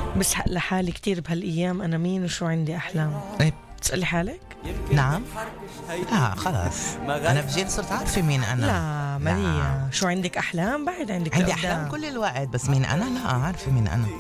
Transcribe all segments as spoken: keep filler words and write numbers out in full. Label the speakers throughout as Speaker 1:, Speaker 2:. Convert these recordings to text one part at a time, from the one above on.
Speaker 1: بس لحالي كتير بهالأيام أنا مين وشو عندي أحلام.
Speaker 2: إيه؟
Speaker 1: تسألي حالك؟
Speaker 2: نعم. لا خلاص أنا بجيل صرت عارفة مين أنا.
Speaker 1: لا ماريا، شو عندك أحلام؟ بعد عندك
Speaker 2: عندي
Speaker 1: لقدام.
Speaker 2: أحلام كل الوقت، بس مين أنا؟ لا عارفة مين أنا.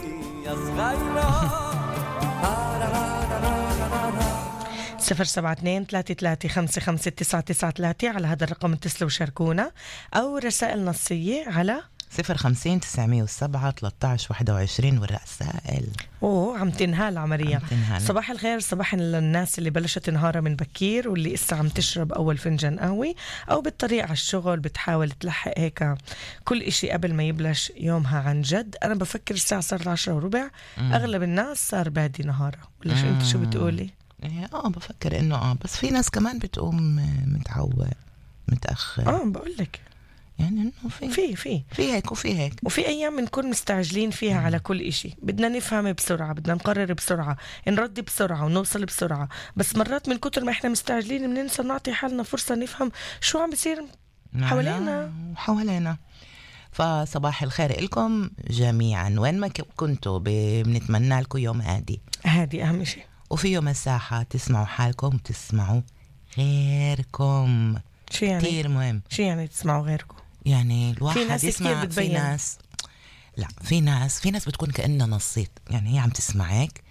Speaker 1: صفر سبعة اثنين ثلاثة ثلاثة خمسة خمسة تسعة تسعة ثلاثة على هذا الرقم اتصلوا وشاركونا، أو رسائل نصية على
Speaker 2: صفر خمسين تسعمية وسبعة ثلاثة عشر واحد وعشرين والرسائل.
Speaker 1: أوه عم تنهال عمرية.
Speaker 2: عم تنهال.
Speaker 1: صباح الخير، صباح للناس اللي بلشت نهارها من بكير، واللي إسا عم تشرب أول فنجان قهوة، أو بالطريق على الشغل بتحاول تلحق هيك كل إشي قبل ما يبلش يومها. عن جد أنا بفكر الساعة صارت عشرة وربع،
Speaker 2: مم.
Speaker 1: أغلب الناس صار بادي نهارها. ولا شو أنت شو بتقولي؟
Speaker 2: إيه اه بفكر إنه اه بس في ناس كمان بتقوم متعود متأخر.
Speaker 1: اه بقولك
Speaker 2: يعني إنه في
Speaker 1: في في
Speaker 2: في هيك وفي هيك،
Speaker 1: وفي أيام بنكون مستعجلين فيها
Speaker 2: مم.
Speaker 1: على كل إشي، بدنا نفهم بسرعة، بدنا نقرر بسرعة، نرد بسرعة ونوصل بسرعة. بس مرات من كتر ما إحنا مستعجلين بننسى نعطي حالنا فرصة نفهم شو عم بيصير حوالينا
Speaker 2: حوالينا. فصباح الخير لكم جميعا وين ما كنتوا، بنتمنى لكم يوم هادي،
Speaker 1: هادي أهم شيء،
Speaker 2: وفي يوم الساحة تسمعوا حالكم تسمعوا غيركم.
Speaker 1: شو يعني؟
Speaker 2: كتير مهم.
Speaker 1: شو يعني تسمعوا غيركم؟
Speaker 2: يعني
Speaker 1: في
Speaker 2: الواحد
Speaker 1: ناس
Speaker 2: يسمع،
Speaker 1: كتير
Speaker 2: في
Speaker 1: بتبين.
Speaker 2: ناس لا في ناس في ناس بتكون كأنها نصيت، يعني هي عم تسمعك